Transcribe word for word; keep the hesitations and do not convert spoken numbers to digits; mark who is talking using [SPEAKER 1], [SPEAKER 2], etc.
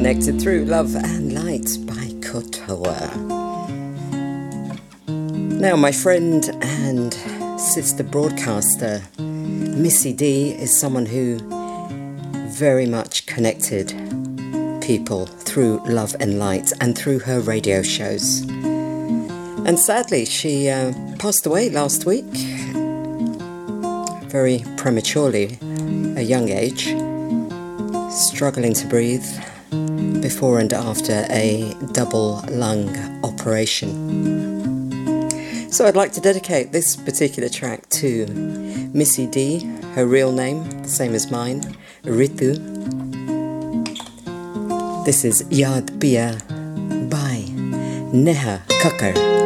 [SPEAKER 1] connected through Love and Light by Kotoa. Now, my friend and sister broadcaster, Missy D, is someone who very much connected people through Love and Light and through her radio shows. And sadly, she uh, passed away last week, very prematurely, a young age, struggling to breathe before and after a double lung operation. So I'd like to dedicate this particular track to Missy D, her real name, the same as mine, Ritu. This is Yaad Piya by Neha Kakkar.